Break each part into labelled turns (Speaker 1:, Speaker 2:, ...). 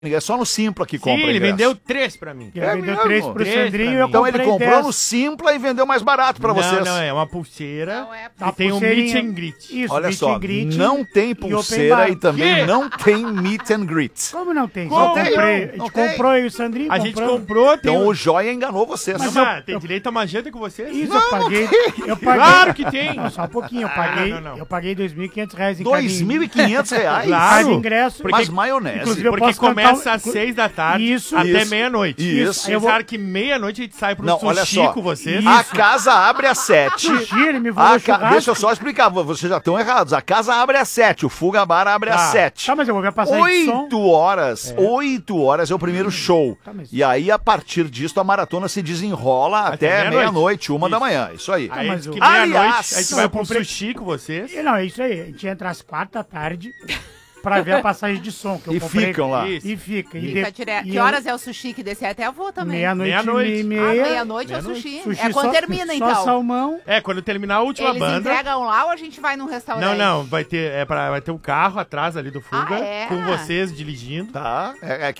Speaker 1: É só no Simpla que compra.
Speaker 2: Sim, ele
Speaker 1: ingresso.
Speaker 2: vendeu 3 pra mim.
Speaker 3: Ele vendeu
Speaker 1: mesmo?
Speaker 3: 3 pro
Speaker 2: Três
Speaker 3: Sandrinho
Speaker 2: pra
Speaker 3: e eu
Speaker 2: mim.
Speaker 1: Então ele
Speaker 3: comprei
Speaker 1: comprou
Speaker 3: 10.
Speaker 1: no Simpla e vendeu mais barato pra vocês.
Speaker 2: Não, é uma pulseira
Speaker 4: Não é
Speaker 2: e
Speaker 3: Uma
Speaker 2: tem um
Speaker 3: pulseirinha.
Speaker 2: meet and greet.
Speaker 3: Isso,
Speaker 1: Olha
Speaker 3: meet
Speaker 1: só,
Speaker 3: and greet
Speaker 1: não tem
Speaker 3: e open
Speaker 1: pulseira
Speaker 3: bar.
Speaker 1: e também
Speaker 2: Quê?
Speaker 1: não tem meet and greet.
Speaker 3: Como não tem?
Speaker 2: Como?
Speaker 3: Só comprei.
Speaker 1: Não,
Speaker 3: A
Speaker 1: não
Speaker 3: gente
Speaker 1: tem.
Speaker 3: comprou eu e o Sandrinho
Speaker 2: A gente
Speaker 3: compramos.
Speaker 2: comprou, tem...
Speaker 1: Então o Joia enganou vocês.
Speaker 3: Mas
Speaker 2: tem direito a uma janta com vocês?
Speaker 3: Isso,
Speaker 1: Não,
Speaker 3: eu paguei.
Speaker 1: não
Speaker 3: Eu paguei.
Speaker 2: Claro que tem.
Speaker 3: Não, só um pouquinho. Eu paguei R$2.500 em
Speaker 1: R$2.500 reais?
Speaker 3: cada ingresso.
Speaker 1: Mas maionese.
Speaker 3: Inclusive, eu
Speaker 2: Porque
Speaker 3: posso
Speaker 2: começa
Speaker 3: cantar-
Speaker 2: às 6 da tarde
Speaker 3: Isso.
Speaker 2: até
Speaker 1: Isso.
Speaker 2: meia-noite.
Speaker 1: Isso.
Speaker 2: Vocês sabem que meia-noite a gente sai pro
Speaker 1: Não, olha
Speaker 2: sushi
Speaker 1: só.
Speaker 2: com vocês.
Speaker 1: A casa abre às 7.
Speaker 3: Sushi, ele me falou churrasco.
Speaker 1: Deixa eu só explicar, vocês já estão errados. A casa abre às 7, o Fuga Bar abre às 7.
Speaker 3: Tá, mas eu vou ver a passagem de som.
Speaker 1: 8 horas é o primeiro show.
Speaker 3: Tá, mas-
Speaker 1: E aí, a partir disso, a maratona se desenrola até meia-noite, 1 da
Speaker 2: Isso.
Speaker 1: manhã. Isso aí.
Speaker 2: Aí
Speaker 3: mas
Speaker 2: diz que
Speaker 3: o-
Speaker 2: meia-noite
Speaker 1: Aliás,
Speaker 2: a gente
Speaker 3: não,
Speaker 2: vai
Speaker 3: eu
Speaker 2: pro
Speaker 3: comprei-
Speaker 2: sushi com vocês.
Speaker 3: Não, é isso aí. A gente entra às 4 da tarde pra ver a passagem de som que eu
Speaker 1: E
Speaker 3: comprei.
Speaker 1: ficam lá.
Speaker 2: Isso.
Speaker 3: E fica.
Speaker 4: Fica direto.
Speaker 3: e
Speaker 4: Que horas é o sushi que descer? Até eu vou também.
Speaker 3: Meia-noite
Speaker 2: Meia-noite.
Speaker 3: e
Speaker 4: Ah,
Speaker 3: meia.
Speaker 4: meia-noite é o sushi.
Speaker 3: Sushi
Speaker 4: É quando
Speaker 3: só-
Speaker 4: termina,
Speaker 3: Só
Speaker 4: então.
Speaker 3: salmão.
Speaker 2: É, quando terminar a última
Speaker 4: Eles
Speaker 2: banda...
Speaker 4: entregam lá ou a gente vai num restaurante?
Speaker 2: Não, vai ter, vai ter um carro atrás ali do Fuga,
Speaker 4: Ah, é?
Speaker 2: com vocês dirigindo.
Speaker 1: Tá?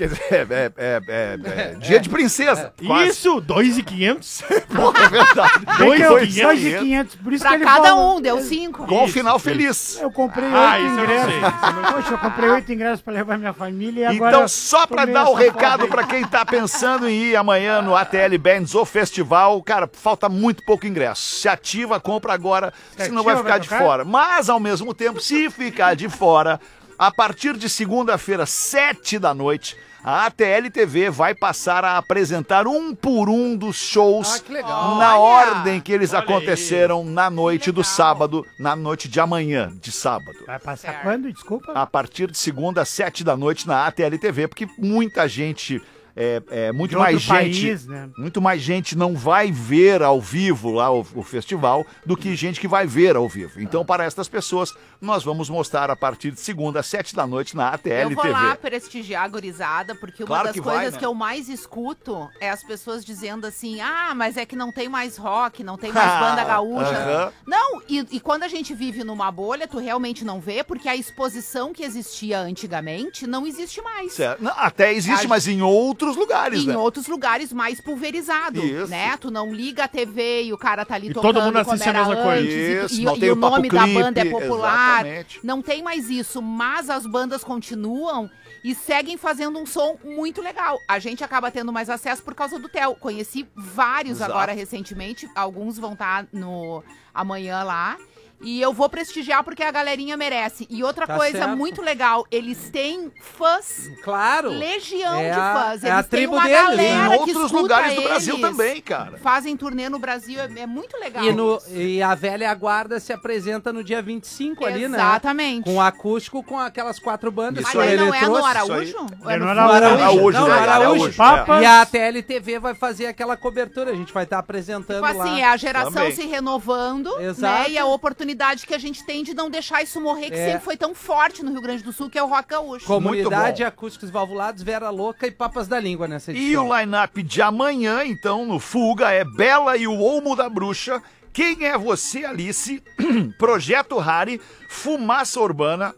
Speaker 1: Dia de princesa. Quase.
Speaker 2: Isso, 2.500.
Speaker 1: Porra, é verdade.
Speaker 3: Bem que eu-
Speaker 2: 2.500.
Speaker 3: 2.500. Por isso que
Speaker 4: Pra
Speaker 3: ele
Speaker 4: cada
Speaker 3: falou-
Speaker 4: um, deu 5.
Speaker 1: Com o
Speaker 2: Isso,
Speaker 1: final
Speaker 2: isso.
Speaker 1: feliz.
Speaker 3: Eu comprei 8
Speaker 2: Ah, isso eu não
Speaker 3: ingressos.
Speaker 2: sei,
Speaker 3: Poxa, eu comprei 8 ingressos pra levar minha família e agora...
Speaker 1: Então, só pra
Speaker 3: tomei
Speaker 1: dar o
Speaker 3: essa
Speaker 1: recado
Speaker 3: foda aí.
Speaker 1: pra quem tá pensando em ir amanhã no ATL Bands, o festival, cara, falta muito pouco ingresso. Se ativa, compra agora, senão vai
Speaker 3: ativa,
Speaker 1: ficar
Speaker 3: vai
Speaker 1: de
Speaker 3: tocar?
Speaker 1: fora. Mas, ao mesmo tempo, se ficar de fora, a partir de segunda-feira, 7 da noite, a ATL TV vai passar a apresentar um por um dos shows
Speaker 5: que legal.
Speaker 1: na
Speaker 4: Olha!
Speaker 1: ordem que eles
Speaker 2: Olha
Speaker 1: aconteceram na noite do
Speaker 4: legal.
Speaker 1: sábado, na noite de amanhã, de sábado.
Speaker 3: Vai passar
Speaker 4: Certo.
Speaker 3: quando? Desculpa.
Speaker 1: A partir de segunda, 7 da noite na ATL TV, porque muita gente, muito
Speaker 3: De
Speaker 1: mais
Speaker 3: outro
Speaker 1: gente,
Speaker 3: país, né?
Speaker 1: muito mais gente não vai ver ao vivo lá o festival do que gente que vai ver ao vivo. Então, para estas pessoas, nós vamos mostrar a partir de segunda, 7 da noite na ATL
Speaker 4: Eu vou
Speaker 1: TV.
Speaker 4: lá prestigiar a gurizada, porque
Speaker 1: Claro
Speaker 4: uma das
Speaker 1: que vai,
Speaker 4: coisas
Speaker 1: né?
Speaker 4: que eu mais escuto é as pessoas dizendo assim, mas é que não tem mais rock, não tem mais banda gaúcha.
Speaker 1: Aham.
Speaker 4: Não, e quando a gente vive numa bolha, tu realmente não vê, porque a exposição que existia antigamente não existe mais.
Speaker 1: Certo. Não, até existe, mas em outros lugares,
Speaker 4: Em
Speaker 1: né?
Speaker 4: outros lugares mais pulverizado,
Speaker 1: Isso.
Speaker 4: né? Tu não liga a TV e o cara tá ali
Speaker 2: E
Speaker 4: tocando
Speaker 2: todo mundo
Speaker 4: como
Speaker 2: assiste a
Speaker 4: era
Speaker 2: mesma coisa.
Speaker 4: antes,
Speaker 1: Isso,
Speaker 4: e
Speaker 1: não tem
Speaker 4: o
Speaker 1: o papo
Speaker 4: nome da
Speaker 1: clipe,
Speaker 4: banda é popular.
Speaker 1: exatamente.
Speaker 4: Não tem mais isso, mas as bandas continuam e seguem fazendo um som muito legal. A gente acaba tendo mais acesso por causa do Theo. Conheci vários
Speaker 1: Exato.
Speaker 4: agora recentemente, alguns vão estar no amanhã lá. E eu vou prestigiar porque a galerinha merece. E outra
Speaker 5: Tá
Speaker 4: coisa
Speaker 5: certo.
Speaker 4: muito legal, eles têm fãs,
Speaker 5: Claro.
Speaker 4: legião
Speaker 5: É
Speaker 4: de
Speaker 5: a-
Speaker 4: fãs.
Speaker 5: é a
Speaker 4: Eles têm
Speaker 5: tribo
Speaker 4: uma
Speaker 5: deles, né?
Speaker 4: galera
Speaker 1: Em
Speaker 4: que
Speaker 1: outros
Speaker 4: escuta
Speaker 1: lugares do Brasil
Speaker 4: eles.
Speaker 1: também, cara.
Speaker 4: Fazem turnê no Brasil, é muito legal.
Speaker 5: E a velha guarda se apresenta no dia 25 ali, né?
Speaker 4: Exatamente.
Speaker 5: Com acústico, com aquelas 4 bandas.
Speaker 1: Isso
Speaker 4: Mas
Speaker 1: aí.
Speaker 4: aí não é no
Speaker 5: Trouxe.
Speaker 4: Araújo? Ou
Speaker 3: É
Speaker 4: no
Speaker 3: no
Speaker 4: Fuga?
Speaker 3: Araújo.
Speaker 1: Araújo,
Speaker 5: Não,
Speaker 1: né?
Speaker 5: Araújo.
Speaker 3: Papas.
Speaker 5: E a TLTV vai fazer aquela cobertura, a gente vai estar apresentando
Speaker 4: Tipo
Speaker 5: lá.
Speaker 4: assim, é a geração
Speaker 1: Também.
Speaker 4: se renovando,
Speaker 5: Exato.
Speaker 4: né? E a oportunidade que a gente tem de não deixar isso morrer, que
Speaker 5: É.
Speaker 4: sempre foi tão forte no Rio Grande do Sul, que é o rock gaúcho.
Speaker 5: Comunidade,
Speaker 1: Muito
Speaker 5: Acústicos Valvulados, Vera Louca e Papas da Língua nessa
Speaker 1: E
Speaker 5: edição.
Speaker 1: o line-up de amanhã, então, no Fuga, é Bela e o Olmo da Bruxa, Quem é Você, Alice, Projeto Rari, Fumaça Urbana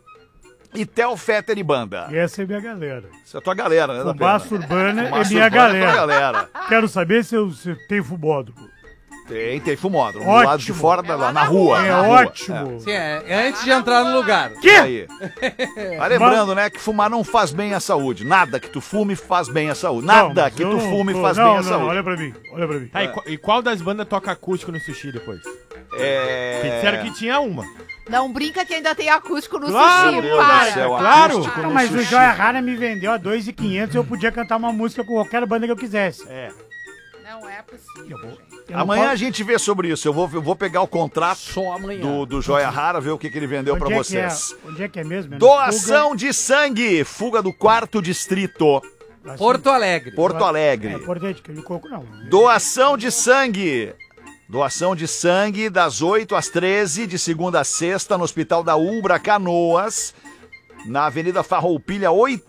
Speaker 1: e Theo Fetter e Banda.
Speaker 3: E essa é minha galera.
Speaker 1: Essa é a tua galera, né, da
Speaker 3: Fumaça
Speaker 1: Pena?
Speaker 3: Urbana é
Speaker 1: Fumaça
Speaker 3: minha
Speaker 1: Urbana é tua
Speaker 3: galera.
Speaker 1: galera.
Speaker 3: Quero saber se tem fumódromo.
Speaker 1: Tem fumódromo. Do
Speaker 3: Ótimo.
Speaker 1: lado de fora,
Speaker 4: É lá
Speaker 1: na
Speaker 4: na
Speaker 1: rua.
Speaker 4: rua.
Speaker 3: É
Speaker 1: na rua.
Speaker 3: ótimo.
Speaker 5: Sim, é antes de entrar no lugar.
Speaker 1: É. Aí. Vai lembrando, né, que fumar não faz bem à saúde. Nada que tu fume faz bem à saúde. Nada
Speaker 3: Não,
Speaker 1: que
Speaker 3: eu
Speaker 1: tu
Speaker 3: não
Speaker 1: fume
Speaker 3: tô-
Speaker 1: faz
Speaker 3: não,
Speaker 1: bem à
Speaker 3: não,
Speaker 1: saúde.
Speaker 3: olha pra mim, olha pra mim.
Speaker 2: Tá, e qual das bandas toca acústico no sushi depois? Porque disseram que tinha uma.
Speaker 4: Não brinca que ainda tem acústico no
Speaker 2: Claro,
Speaker 4: sushi,
Speaker 1: Meu Deus
Speaker 4: para.
Speaker 1: do céu,
Speaker 2: Claro.
Speaker 1: acústico
Speaker 3: Não,
Speaker 1: no
Speaker 3: mas o
Speaker 1: sushi.
Speaker 3: Joia Rara me vendeu a 2.500 e eu podia cantar uma música com qualquer banda que eu quisesse.
Speaker 2: É.
Speaker 4: Não é possível, gente.
Speaker 3: Eu não
Speaker 1: Amanhã a
Speaker 3: posso-
Speaker 1: gente vê sobre isso. Eu vou pegar o contrato
Speaker 5: Só amanhã.
Speaker 1: do Joia Rara, ver o que ele vendeu pra
Speaker 3: Onde é que
Speaker 1: vocês.
Speaker 3: é? Onde é que é mesmo? É no
Speaker 1: Doação de sangue, fuga do 4º distrito,
Speaker 3: Fuga?
Speaker 5: Porto Alegre.
Speaker 1: Porto
Speaker 3: É
Speaker 1: Alegre.
Speaker 3: importante que eu coco não.
Speaker 1: Doação de sangue. Doação de sangue das 8 às 13, de segunda a sexta, no Hospital da Ubra, Canoas, na Avenida Farroupilha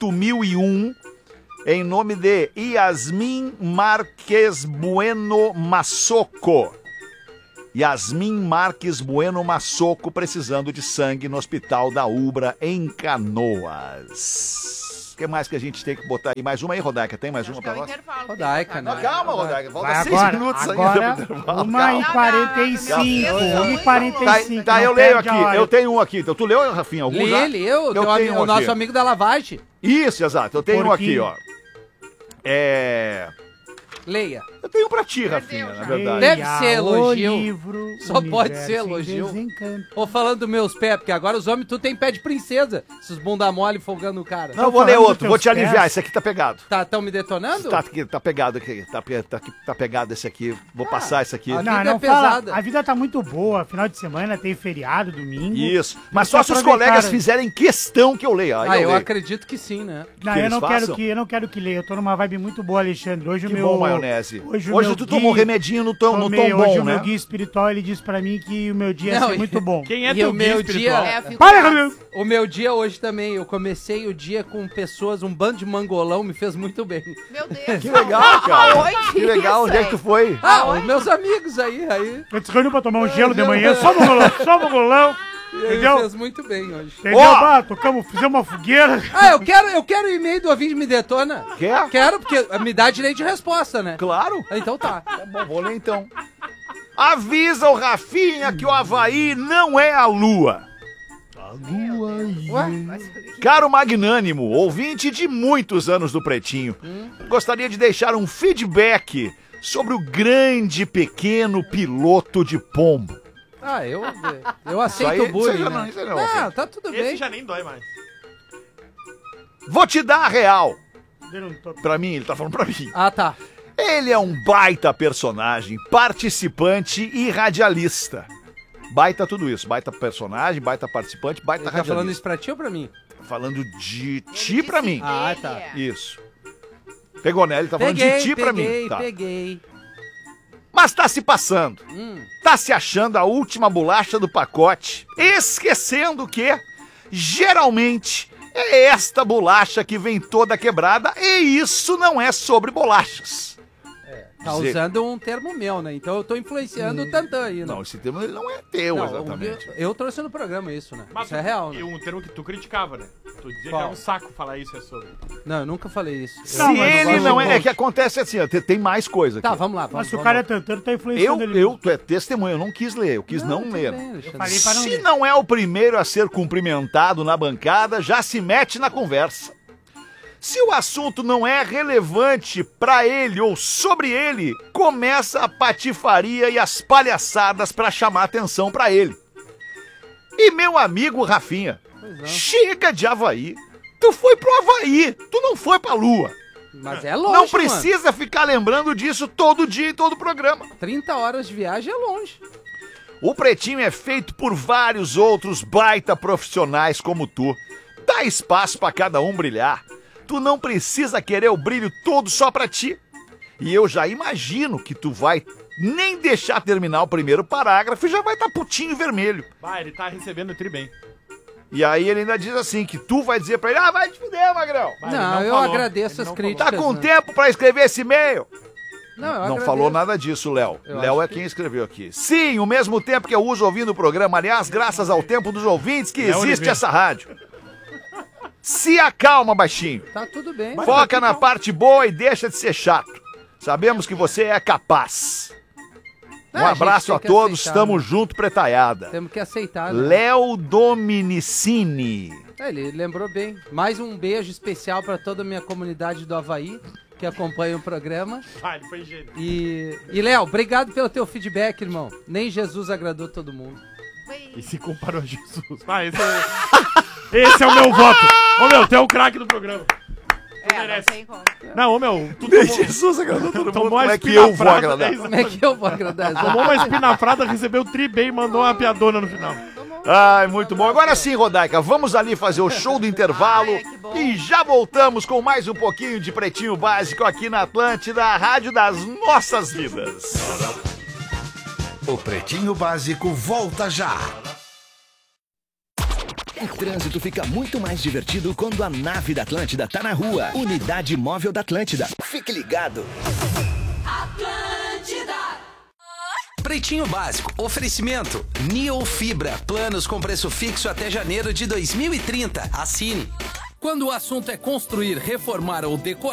Speaker 1: 8001, em nome de Yasmin Marques Bueno Massoco. Yasmin Marques Bueno Massoco precisando de sangue no Hospital da Ubra, em Canoas. O que mais que a gente tem que botar aí? Mais uma aí, Rodaica? Tem mais uma pra nós?
Speaker 5: Rodaica, né?
Speaker 1: Não, calma, Rodaica. Falta
Speaker 3: Vai
Speaker 1: 6
Speaker 3: agora,
Speaker 1: minutos
Speaker 3: agora,
Speaker 1: ainda pro intervalo.
Speaker 3: 1h45. 1h45.
Speaker 1: Tá, eu
Speaker 3: não
Speaker 1: leio
Speaker 3: perde a
Speaker 1: aqui.
Speaker 3: hora.
Speaker 1: Eu tenho um aqui. Então, tu leu, Rafinha? Algum já?
Speaker 5: Ele, eu
Speaker 1: tenho um
Speaker 5: o nosso
Speaker 1: aqui.
Speaker 5: amigo da lavagem.
Speaker 1: Isso, exato. Eu tenho um aqui,
Speaker 3: Porquinho.
Speaker 1: ó.
Speaker 5: Leia.
Speaker 1: Eu tenho um pra ti, Rafinha, na verdade.
Speaker 5: Deve ser elogio.
Speaker 3: O livro,
Speaker 5: Só pode
Speaker 3: Universo
Speaker 5: ser
Speaker 3: em
Speaker 5: elogio.
Speaker 3: Desencanto.
Speaker 5: Ou falando dos meus pés, porque agora os homens, tu tem pé de princesa. Esses bunda mole folgando o cara.
Speaker 1: Não, eu vou ler
Speaker 3: falando
Speaker 1: outro.
Speaker 3: dos
Speaker 1: Vou te
Speaker 3: teus
Speaker 1: aliviar.
Speaker 3: pés.
Speaker 1: Esse aqui tá pegado.
Speaker 5: Tão me detonando?
Speaker 1: Tá pegado aqui. Tá pegado esse aqui. Vou passar esse aqui.
Speaker 5: a
Speaker 3: Não,
Speaker 5: vida
Speaker 3: não
Speaker 5: é
Speaker 3: fala.
Speaker 5: pesada.
Speaker 3: A vida tá muito boa. Final de semana tem feriado, domingo.
Speaker 1: Isso. Mas
Speaker 3: Tem
Speaker 1: só
Speaker 3: que
Speaker 1: se os
Speaker 3: aproveitar.
Speaker 1: colegas fizerem questão que eu leia. Aí
Speaker 5: Eu
Speaker 1: leio.
Speaker 5: acredito que sim, né?
Speaker 3: Não,
Speaker 1: que
Speaker 3: eu
Speaker 1: eles
Speaker 3: não
Speaker 1: façam?
Speaker 3: quero que leia. Eu tô numa vibe muito boa, Alexandre. Hoje
Speaker 1: Que
Speaker 3: o meu.
Speaker 1: bom, maionese.
Speaker 3: Hoje
Speaker 1: Tu tomou remedinho no tom
Speaker 3: Hoje
Speaker 1: bom,
Speaker 3: o
Speaker 1: né?
Speaker 3: meu guia espiritual, ele disse pra mim que o meu dia ia
Speaker 5: Não,
Speaker 3: ser muito bom.
Speaker 2: Quem é
Speaker 5: E
Speaker 2: teu
Speaker 5: o
Speaker 2: guia
Speaker 5: meu
Speaker 2: espiritual?
Speaker 5: dia-
Speaker 4: fico
Speaker 3: Para,
Speaker 4: brava.
Speaker 3: Gabriel!
Speaker 5: O meu dia hoje também, eu comecei o dia com pessoas, um bando de mangolão, me fez muito bem.
Speaker 4: Meu Deus.
Speaker 1: Que legal, cara.
Speaker 4: Aonde
Speaker 1: Que legal.
Speaker 4: isso,
Speaker 1: Onde é que tu foi?
Speaker 5: Os meus amigos aí.
Speaker 3: Eu te reuniu pra tomar um gelo de manhã, só mongolão, só mongolão.
Speaker 5: E aí
Speaker 3: Entendeu?
Speaker 5: me fez muito bem hoje.
Speaker 3: Entendeu?
Speaker 1: Ó!
Speaker 3: Bah, fizemos uma fogueira.
Speaker 5: Eu quero o e-mail do ouvinte me detona.
Speaker 1: Quer?
Speaker 5: Quero, porque me dá direito de resposta, né?
Speaker 1: Claro.
Speaker 5: Então tá.
Speaker 1: Tá bom, vou ler então. Avisa o Rafinha que o Havaí não é a lua.
Speaker 5: Ué?
Speaker 1: Caro magnânimo, ouvinte de muitos anos do Pretinho, gostaria de deixar um feedback sobre o grande pequeno piloto de pombo.
Speaker 5: Eu
Speaker 1: Isso
Speaker 5: aceito
Speaker 1: aí-
Speaker 5: o bullying,
Speaker 1: isso aí
Speaker 5: né?
Speaker 1: não- isso aí não,
Speaker 5: Não, tá tudo
Speaker 2: Esse
Speaker 5: bem.
Speaker 2: já nem dói mais.
Speaker 1: Vou te dar a real.
Speaker 3: Deu um toque.
Speaker 1: Pra mim, ele tá falando pra mim.
Speaker 5: Ah, tá.
Speaker 1: Ele é um baita personagem, participante e radialista. Baita tudo isso. Baita personagem, baita participante, baita
Speaker 5: Ele tá falando
Speaker 1: radialista.
Speaker 5: isso pra ti ou pra mim?
Speaker 1: Falando de ti pra mim.
Speaker 5: Ah, tá.
Speaker 1: Isso. Pegou, né? Ele tá falando de ti pra mim. Tá.
Speaker 5: Peguei.
Speaker 1: Mas tá se passando.
Speaker 5: Hum.
Speaker 1: Tá se achando a última bolacha do pacote, esquecendo que, geralmente, é esta bolacha que vem toda quebrada e isso não é sobre bolachas.
Speaker 5: Tá
Speaker 1: Dizer-
Speaker 5: usando um termo meu, né? Então eu tô influenciando o Tantan aí, né?
Speaker 1: Não, esse termo ele não é teu,
Speaker 5: Não,
Speaker 1: exatamente.
Speaker 5: eu trouxe no programa isso, né?
Speaker 2: Mas
Speaker 5: Isso é real,
Speaker 2: E
Speaker 5: né?
Speaker 2: um termo que tu criticava, né? Tu dizia
Speaker 5: Qual?
Speaker 2: que era um saco falar isso é sobre.
Speaker 5: Não, eu nunca falei isso.
Speaker 1: Se
Speaker 3: Não, mas
Speaker 1: ele
Speaker 3: eu
Speaker 1: não
Speaker 3: gosto
Speaker 1: é,
Speaker 3: do
Speaker 1: que acontece assim, ó, tem mais coisa aqui.
Speaker 5: Tá, vamos lá.
Speaker 3: Mas se o cara é tantando, tá
Speaker 1: Eu,
Speaker 3: influenciando ele.
Speaker 1: tu é testemunha, eu não quis ler, eu quis não ler.
Speaker 3: Falei para não
Speaker 1: Se
Speaker 3: ler.
Speaker 1: não é o primeiro a ser cumprimentado na bancada, já se mete na conversa. Se o assunto não é relevante pra ele ou sobre ele, começa a patifaria e as palhaçadas pra chamar atenção pra ele. E meu amigo Rafinha, chega de Havaí. Tu foi pro Havaí, tu não foi pra Lua.
Speaker 5: Mas é longe,
Speaker 1: Não precisa ficar lembrando disso todo dia em todo programa.
Speaker 5: mano. 30 horas de viagem é longe.
Speaker 1: O Pretinho é feito por vários outros baita profissionais como tu. Dá espaço pra cada um brilhar. Tu não precisa querer o brilho todo só pra ti. E eu já imagino que tu vai nem deixar terminar o primeiro parágrafo e já vai estar putinho vermelho.
Speaker 2: Vai, ele tá recebendo o tri bem.
Speaker 1: E aí ele ainda diz assim, que tu vai dizer pra ele, vai te fuder, Magrão.
Speaker 2: Vai, ele
Speaker 5: não, eu
Speaker 2: falou,
Speaker 5: agradeço
Speaker 2: ele
Speaker 5: as
Speaker 2: não
Speaker 5: críticas.
Speaker 1: Tá com
Speaker 5: né?
Speaker 1: tempo pra escrever esse e-mail?
Speaker 5: Não, eu
Speaker 1: Não
Speaker 5: agradeço.
Speaker 1: falou nada disso, Léo.
Speaker 5: Eu
Speaker 1: Léo
Speaker 5: acho
Speaker 1: é quem escreveu aqui. Sim, o mesmo tempo que eu uso ouvindo o programa. Aliás, graças ao tempo dos ouvintes que
Speaker 2: Léo
Speaker 1: existe
Speaker 2: Oliveira.
Speaker 1: essa rádio. Se acalma, baixinho.
Speaker 5: Tá tudo bem.
Speaker 1: Foca na parte boa e deixa de ser chato. Sabemos que você é capaz. Um
Speaker 5: Ah, a gente
Speaker 1: abraço
Speaker 5: tem
Speaker 1: a
Speaker 5: que
Speaker 1: todos,
Speaker 5: aceitar,
Speaker 1: estamos
Speaker 5: né?
Speaker 1: junto, pretaiada.
Speaker 5: Temos que aceitar, né?
Speaker 1: Léo Dominicini.
Speaker 5: Ele lembrou bem. Mais um beijo especial pra toda a minha comunidade do Havaí, que acompanha o programa.
Speaker 2: Vai, ele foi gênio.
Speaker 5: E Léo, obrigado pelo teu feedback, irmão. Nem Jesus agradou todo mundo.
Speaker 2: E se comparou a Jesus. Vai, esse é o meu voto. Ô, meu, tu é o craque do programa.
Speaker 4: Não
Speaker 2: merece.
Speaker 4: tem como.
Speaker 2: Não, ô, meu, tu tomou,
Speaker 1: Jesus agradou todo mundo.
Speaker 2: tomou
Speaker 1: Como
Speaker 2: uma
Speaker 1: é que eu vou
Speaker 2: espinafrada.
Speaker 1: agradar?
Speaker 5: Como é que eu vou agradar?
Speaker 2: Tomou uma espinafrada, recebeu o tri bem e mandou uma piadona no final.
Speaker 1: Ai, muito bom. Agora sim, Rodaica, vamos ali fazer o show do intervalo
Speaker 4: Ai, que bom.
Speaker 1: e já voltamos com mais um pouquinho de Pretinho Básico aqui na Atlântida, a rádio das nossas vidas.
Speaker 6: O Pretinho Básico volta já.
Speaker 7: O trânsito fica muito mais divertido quando a nave da Atlântida tá na rua. Unidade Móvel da Atlântida. Fique ligado.
Speaker 8: Pretinho Básico, oferecimento Neo Fibra, planos com preço fixo até janeiro de 2030. Assine. Quando o assunto é construir, reformar ou decorar,